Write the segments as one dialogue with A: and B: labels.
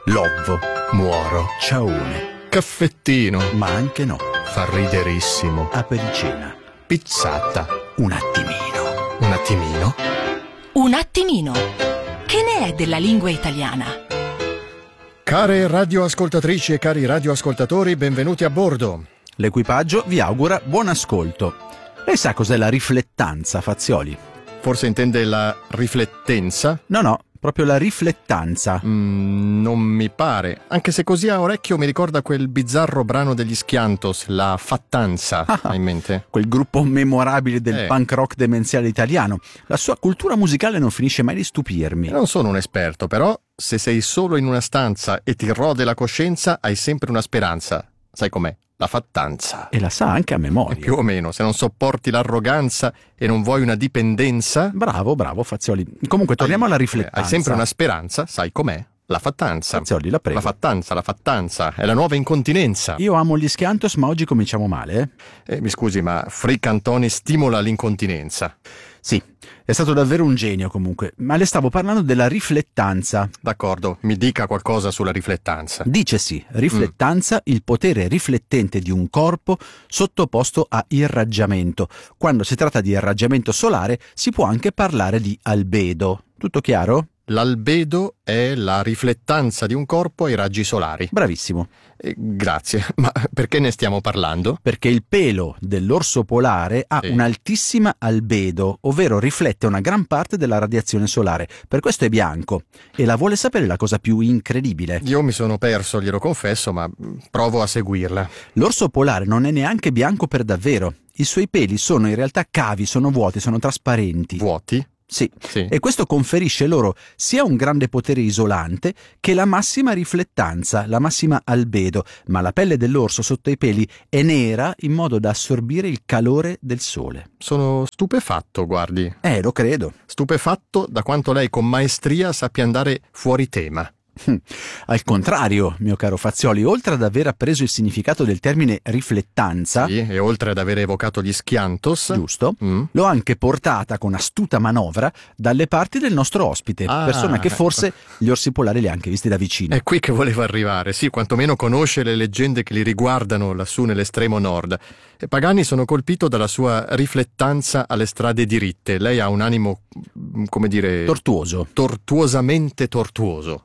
A: Lovvo, muoro, ciaone, caffettino,
B: ma anche no,
A: fa riderissimo,
B: apericena,
A: pizzata,
B: un attimino.
A: un attimino.
C: Un attimino. Che ne è della lingua italiana?
A: Care radioascoltatrici e cari radioascoltatori, benvenuti a bordo.
B: L'equipaggio vi augura buon ascolto. Lei sa cos'è la riflettanza, Fazioli?
A: Forse intende la riflettenza?
B: No, proprio la riflettanza.
A: Non mi pare, anche se così a orecchio mi ricorda quel bizzarro brano degli Schiantos, la fattanza. Hai in mente?
B: Quel gruppo memorabile del punk rock demenziale italiano. La sua cultura musicale non finisce mai di stupirmi.
A: Non sono un esperto, però se sei solo in una stanza e ti rode la coscienza, hai sempre una speranza. Sai com'è? La fattanza.
B: E la sa anche a memoria.
A: Più o meno, se non sopporti l'arroganza e non vuoi una dipendenza...
B: Bravo, Fazioli. Comunque, torniamo alla riflettanza.
A: Hai sempre una speranza, sai com'è? La fattanza.
B: Fazioli, la prego.
A: La fattanza, è la nuova incontinenza.
B: Io amo gli Schiantos, ma oggi cominciamo male,
A: Mi scusi, ma Frick Antoni stimola l'incontinenza.
B: Sì, è stato davvero un genio comunque, ma le stavo parlando della riflettanza.
A: D'accordo, mi dica qualcosa sulla riflettanza.
B: Dice sì, riflettanza, il potere riflettente di un corpo sottoposto a irraggiamento. Quando si tratta di irraggiamento solare si può anche parlare di albedo. Tutto chiaro?
A: L'albedo è la riflettanza di un corpo ai raggi solari.
B: Bravissimo.
A: Grazie, ma perché ne stiamo parlando?
B: Perché il pelo dell'orso polare ha un'altissima albedo, ovvero riflette una gran parte della radiazione solare. Per questo è bianco. E la vuole sapere la cosa più incredibile?
A: Io mi sono perso, glielo confesso, ma provo a seguirla.
B: L'orso polare non è neanche bianco per davvero. I suoi peli sono in realtà cavi, sono vuoti, sono trasparenti.
A: Vuoti?
B: Sì, e questo conferisce loro sia un grande potere isolante che la massima riflettanza, la massima albedo, ma la pelle dell'orso sotto i peli è nera in modo da assorbire il calore del sole.
A: Sono stupefatto, guardi.
B: Lo credo.
A: Stupefatto da quanto lei con maestria sappia andare fuori tema.
B: Al contrario, mio caro Fazioli, oltre ad aver appreso il significato del termine riflettanza,
A: e oltre ad aver evocato gli Schiantos,
B: giusto, l'ho anche portata con astuta manovra dalle parti del nostro ospite, persona che forse gli orsi polari li ha anche visti da vicino.
A: È qui che volevo arrivare, sì, quantomeno conosce le leggende che li riguardano lassù nell'estremo nord. E Pagani, sono colpito dalla sua riflettanza alle strade diritte. Lei ha un animo, come dire... tortuosamente tortuoso.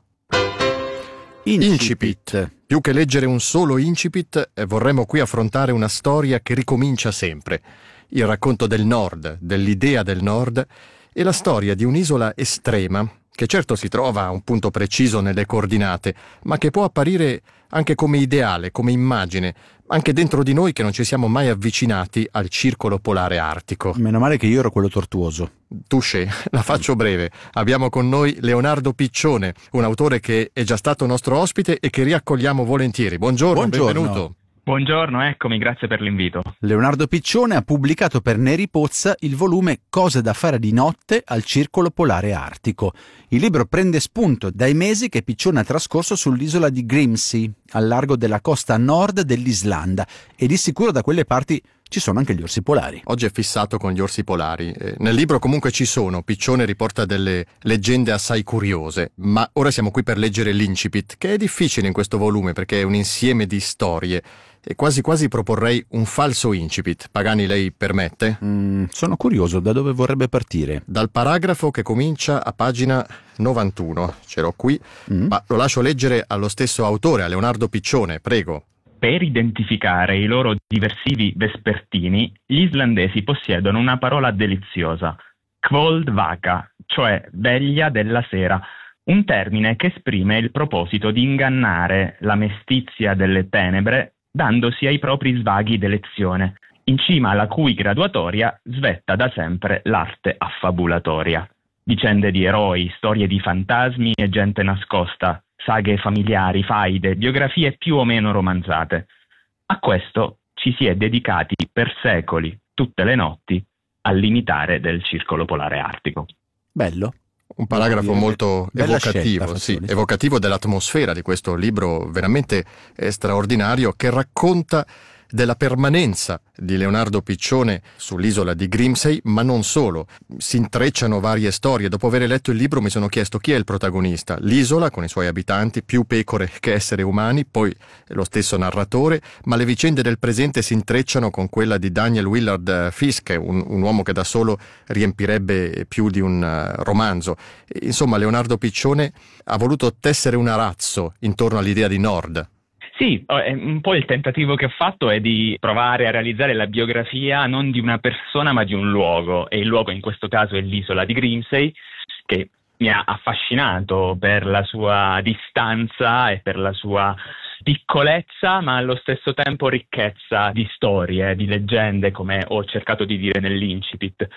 A: Incipit. Più che leggere un solo incipit, vorremmo qui affrontare una storia che ricomincia sempre. Il racconto del Nord, dell'idea del Nord, e la storia di un'isola estrema, che certo si trova a un punto preciso nelle coordinate, ma che può apparire anche come ideale, come immagine, anche dentro di noi che non ci siamo mai avvicinati al circolo polare artico.
B: Meno male che io ero quello tortuoso.
A: Touché, la faccio breve. Abbiamo con noi Leonardo Piccione, un autore che è già stato nostro ospite e che riaccogliamo volentieri. Buongiorno. Benvenuto.
D: Buongiorno, eccomi, grazie per l'invito.
B: Leonardo Piccione ha pubblicato per Neri Pozza il volume Cose da fare di notte al Circolo Polare Artico. Il libro prende spunto dai mesi che Piccione ha trascorso sull'isola di Grimsey, al largo della costa nord dell'Islanda, e di sicuro da quelle parti ci sono anche gli orsi polari.
A: Oggi è fissato con gli orsi polari. Nel libro comunque ci sono. Piccione riporta delle leggende assai curiose, ma ora siamo qui per leggere l'incipit, che è difficile in questo volume perché è un insieme di storie. E quasi quasi proporrei un falso incipit. Pagani, lei permette?
B: Sono curioso, da dove vorrebbe partire?
A: Dal paragrafo che comincia a pagina 91. Ce l'ho qui, ma lo lascio leggere allo stesso autore, a Leonardo Piccione, prego.
D: Per identificare i loro diversivi vespertini, gli islandesi possiedono una parola deliziosa, kvöldvaka, cioè veglia della sera, un termine che esprime il proposito di ingannare la mestizia delle tenebre dandosi ai propri svaghi d'elezione, in cima alla cui graduatoria svetta da sempre l'arte affabulatoria. Vicende di eroi, storie di fantasmi e gente nascosta, saghe familiari, faide, biografie più o meno romanzate. A questo ci si è dedicati per secoli, tutte le notti, al limitare del circolo polare artico.
B: Bello.
A: Un paragrafo molto evocativo,
B: scelta,
A: evocativo dell'atmosfera di questo libro veramente straordinario, che racconta della permanenza di Leonardo Piccione sull'isola di Grimsey, ma non solo. Si intrecciano varie storie. Dopo aver letto il libro mi sono chiesto chi è il protagonista. L'isola, con i suoi abitanti, più pecore che esseri umani, poi lo stesso narratore, ma le vicende del presente si intrecciano con quella di Daniel Willard Fiske, un uomo che da solo riempirebbe più di un romanzo. Insomma, Leonardo Piccione ha voluto tessere un arazzo intorno all'idea di Nord.
D: Sì, un po' il tentativo che ho fatto è di provare a realizzare la biografia non di una persona ma di un luogo, e il luogo in questo caso è l'isola di Grimsey, che mi ha affascinato per la sua distanza e per la sua piccolezza, ma allo stesso tempo ricchezza di storie, di leggende, come ho cercato di dire nell'incipit.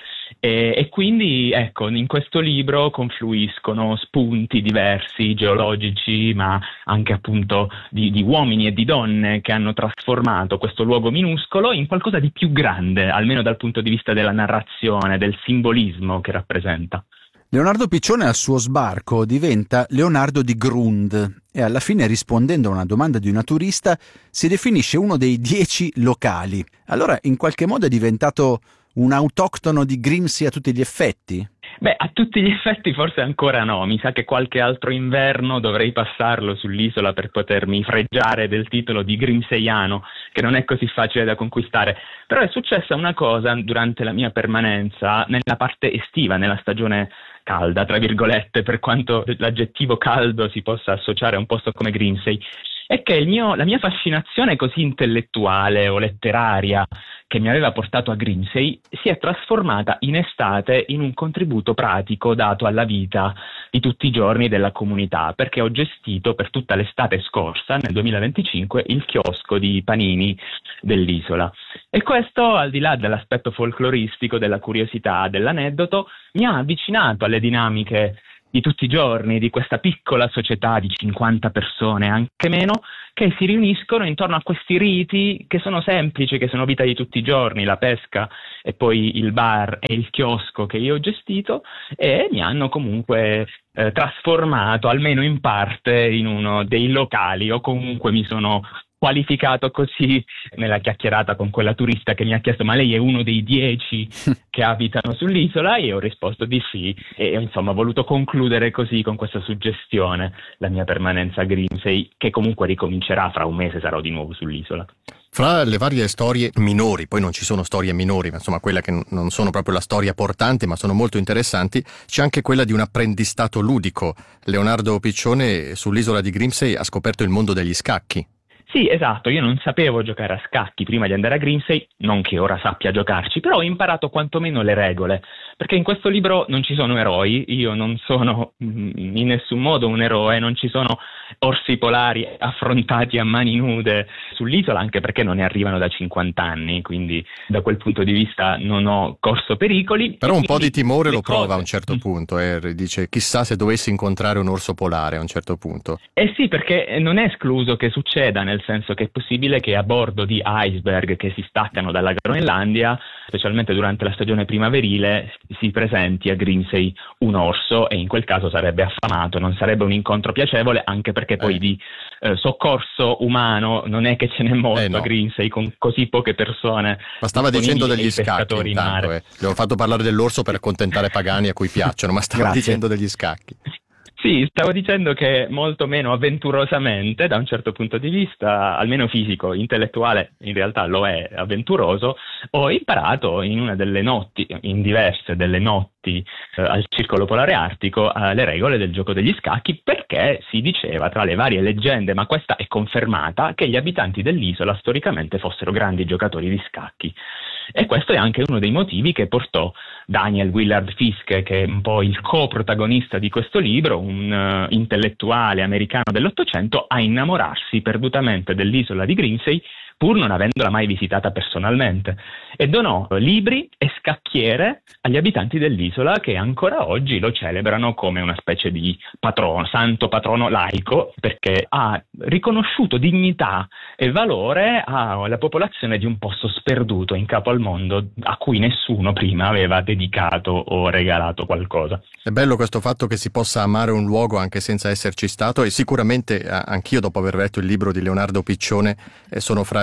D: E quindi, ecco, in questo libro confluiscono spunti diversi, geologici, ma anche appunto di uomini e di donne che hanno trasformato questo luogo minuscolo in qualcosa di più grande, almeno dal punto di vista della narrazione, del simbolismo che rappresenta.
B: Leonardo Piccione al suo sbarco diventa Leonardo di Grund e alla fine, rispondendo a una domanda di una turista, si definisce uno dei 10 locali. Allora, in qualche modo è diventato un autoctono di Grimsey a tutti gli effetti?
D: Beh, a tutti gli effetti forse ancora no. Mi sa che qualche altro inverno dovrei passarlo sull'isola per potermi fregiare del titolo di grimseiano, che non è così facile da conquistare. Però è successa una cosa durante la mia permanenza nella parte estiva, nella stagione calda, tra virgolette, per quanto l'aggettivo caldo si possa associare a un posto come Grimsey, è che la mia fascinazione così intellettuale o letteraria che mi aveva portato a Grimsey si è trasformata in estate in un contributo pratico dato alla vita di tutti i giorni della comunità, perché ho gestito per tutta l'estate scorsa, nel 2025, il chiosco di panini dell'isola. E questo, al di là dell'aspetto folcloristico, della curiosità, dell'aneddoto, mi ha avvicinato alle dinamiche di tutti i giorni di questa piccola società di 50 persone, anche meno, che si riuniscono intorno a questi riti che sono semplici, che sono vita di tutti i giorni, la pesca e poi il bar e il chiosco che io ho gestito, e mi hanno comunque trasformato, almeno in parte, in uno dei locali, o comunque mi sono qualificato così nella chiacchierata con quella turista che mi ha chiesto: ma lei è uno dei 10 che abitano sull'isola? E io ho risposto di sì, e insomma ho voluto concludere così, con questa suggestione, la mia permanenza a Grimsey, che comunque ricomincerà fra un mese, sarò di nuovo sull'isola.
A: Fra le varie storie minori, poi non ci sono storie minori, ma insomma quelle che non sono proprio la storia portante ma sono molto interessanti, c'è anche quella di un apprendistato ludico. Leonardo Piccione sull'isola di Grimsey ha scoperto il mondo degli scacchi.
D: Sì, esatto, io non sapevo giocare a scacchi prima di andare a Grimsey, non che ora sappia giocarci, però ho imparato quantomeno le regole, perché in questo libro non ci sono eroi, io non sono in nessun modo un eroe, non ci sono orsi polari affrontati a mani nude sull'isola, anche perché non ne arrivano da 50 anni, quindi da quel punto di vista non ho corso pericoli.
A: Però un po' di timore lo prova a un certo punto, dice chissà se dovessi incontrare un orso polare a un certo punto.
D: Eh sì, perché non è escluso che succeda, nel senso che è possibile che a bordo di iceberg che si staccano dalla Groenlandia, specialmente durante la stagione primaverile, si presenti a Grimsey un orso, e in quel caso sarebbe affamato, non sarebbe un incontro piacevole, anche perché poi di soccorso umano non è che ce n'è molto a Grimsey, con così poche persone.
A: Ma stava dicendo degli scacchi intanto, Le ho fatto parlare dell'orso per accontentare pagani a cui piacciono, ma stava dicendo degli scacchi.
D: Sì, stavo dicendo che molto meno avventurosamente, da un certo punto di vista, almeno fisico, intellettuale, in realtà lo è avventuroso, ho imparato in una delle notti, in diverse delle notti al Circolo Polare Artico, le regole del gioco degli scacchi, perché si diceva, tra le varie leggende, ma questa è confermata, che gli abitanti dell'isola storicamente fossero grandi giocatori di scacchi. E questo è anche uno dei motivi che portò Daniel Willard Fiske, che è un po' il coprotagonista di questo libro, un intellettuale americano dell'Ottocento, a innamorarsi perdutamente dell'isola di Grimsey, pur non avendola mai visitata personalmente, e donò libri e scacchiere agli abitanti dell'isola, che ancora oggi lo celebrano come una specie di patrono, santo patrono laico, perché ha riconosciuto dignità e valore alla popolazione di un posto sperduto in capo al mondo, a cui nessuno prima aveva dedicato o regalato qualcosa.
A: È bello questo fatto che si possa amare un luogo anche senza esserci stato, e sicuramente anch'io, dopo aver letto il libro di Leonardo Piccione, sono fra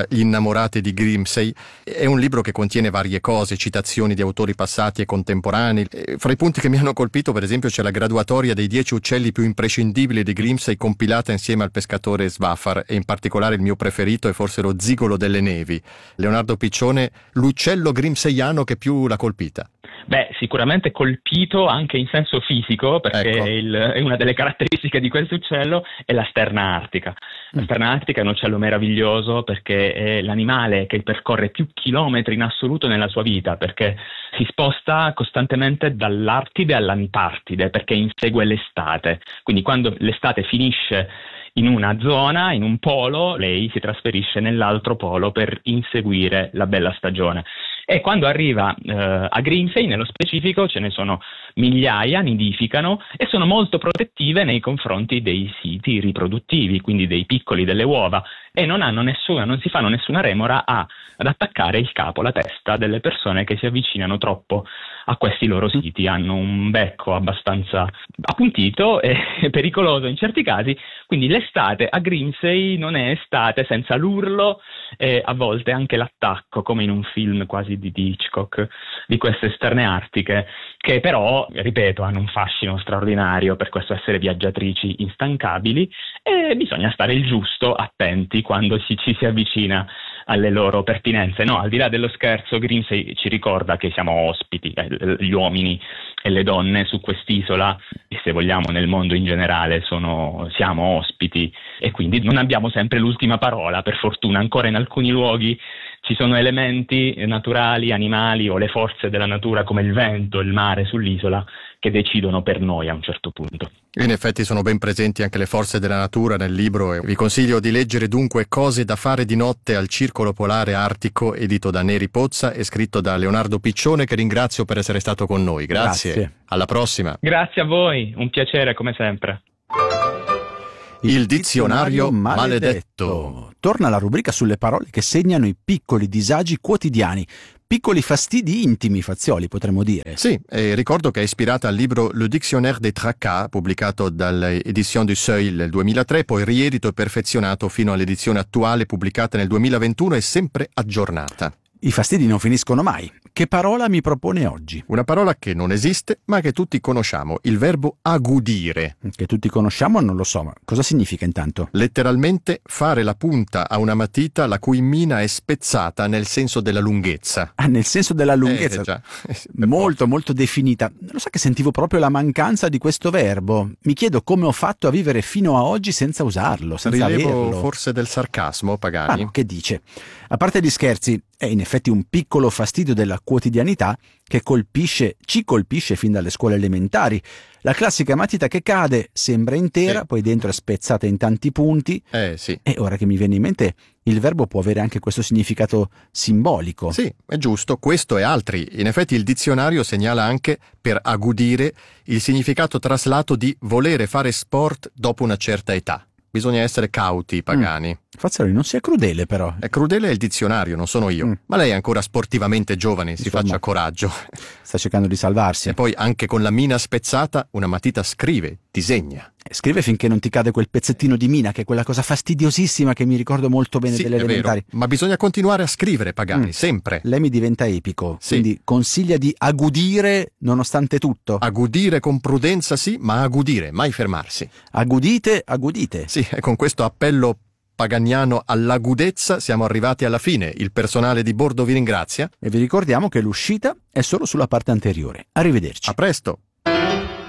A: Gli innamorati di Grimsey. È un libro che contiene varie cose, citazioni di autori passati e contemporanei. Fra i punti che mi hanno colpito, per esempio, c'è la graduatoria dei 10 uccelli più imprescindibili di Grimsey, compilata insieme al pescatore Svafar, e in particolare il mio preferito è forse lo zigolo delle nevi. Leonardo Piccione, l'uccello grimseyano che più l'ha colpita.
D: Beh, sicuramente colpito anche in senso fisico, perché
A: ecco.
D: è una delle caratteristiche di questo uccello è la sterna artica. La sterna artica è un uccello meraviglioso perché è l'animale che percorre più chilometri in assoluto nella sua vita, perché si sposta costantemente dall'Artide all'Antartide, perché insegue l'estate. Quindi quando l'estate finisce in una zona, in un polo, lei si trasferisce nell'altro polo per inseguire la bella stagione. E quando arriva a Grimsey, nello specifico, ce ne sono migliaia, nidificano e sono molto protettive nei confronti dei siti riproduttivi, quindi dei piccoli, delle uova, e non si fanno nessuna remora ad attaccare il capo, la testa delle persone che si avvicinano troppo a questi loro siti. Hanno un becco abbastanza appuntito e pericoloso in certi casi, quindi l'estate a Grimsey non è estate senza l'urlo e a volte anche l'attacco, come in un film quasi di Hitchcock, di queste sterne artiche, che però, ripeto, hanno un fascino straordinario per questo essere viaggiatrici instancabili, e bisogna stare il giusto attenti quando ci si avvicina alle loro pertinenze. No, al di là dello scherzo, Grimsey ci ricorda che siamo ospiti, gli uomini e le donne su quest'isola, e se vogliamo nel mondo in generale siamo ospiti, e quindi non abbiamo sempre l'ultima parola, per fortuna. Ancora in alcuni luoghi ci sono elementi naturali, animali o le forze della natura come il vento, il mare sull'isola, che decidono per noi a un certo punto.
A: In effetti sono ben presenti anche le forze della natura nel libro, e vi consiglio di leggere dunque Cose da fare di notte al Circolo Polare Artico, edito da Neri Pozza e scritto da Leonardo Piccione, che ringrazio per essere stato con noi. Grazie. Alla prossima.
D: Grazie a voi, un piacere come sempre.
A: Il dizionario maledetto.
B: Torna la rubrica sulle parole che segnano i piccoli disagi quotidiani, piccoli fastidi intimi, Fazioli, potremmo dire.
A: Sì, e ricordo che è ispirata al libro Le Dictionnaire des Tracas, pubblicato dall'Édition du Seuil nel 2003, poi riedito e perfezionato fino all'edizione attuale, pubblicata nel 2021 e sempre aggiornata.
B: I fastidi non finiscono mai. Che parola mi propone oggi?
A: Una parola che non esiste, ma che tutti conosciamo, il verbo agudire.
B: Che tutti conosciamo, non lo so, ma cosa significa intanto?
A: Letteralmente fare la punta a una matita la cui mina è spezzata nel senso della lunghezza.
B: Ah, nel senso della lunghezza.
A: Già.
B: Molto, molto definita. Lo sa che sentivo proprio la mancanza di questo verbo. Mi chiedo come ho fatto a vivere fino a oggi senza usarlo, senza
A: Rilevo
B: averlo.
A: forse del sarcasmo, Pagani.
B: Ah, no, che dice? A parte gli scherzi, è in effetti un piccolo fastidio della quotidianità che ci colpisce fin dalle scuole elementari. La classica matita che cade, sembra intera,
A: Sì.
B: poi dentro è spezzata in tanti punti.
A: Sì.
B: E ora che mi viene in mente, il verbo può avere anche questo significato simbolico.
A: Sì, è giusto, questo e altri. In effetti il dizionario segnala anche, per agudire, il significato traslato di volere fare sport dopo una certa età. Bisogna essere cauti, Pagani.
B: Fazzoli, non sia crudele però.
A: È crudele il dizionario, non sono io. Ma lei è ancora sportivamente giovane, si
B: Insomma,
A: faccia coraggio.
B: Sta cercando di salvarsi.
A: E poi anche con la mina spezzata una matita scrive, disegna.
B: Scrive finché non ti cade quel pezzettino di mina, che è quella cosa fastidiosissima che mi ricordo molto bene
A: Sì,
B: delle
A: è vero,
B: elementari.
A: ma bisogna continuare a scrivere, Pagani, sempre.
B: Lei mi diventa epico,
A: Sì.
B: quindi consiglia di agudire nonostante tutto.
A: Agudire con prudenza sì, ma agudire, mai fermarsi.
B: Agudite, agudite.
A: Sì, e con questo appello paganiano all'agudezza siamo arrivati alla fine. Il personale di bordo vi ringrazia.
B: E vi ricordiamo che l'uscita è solo sulla parte anteriore. Arrivederci.
A: A presto!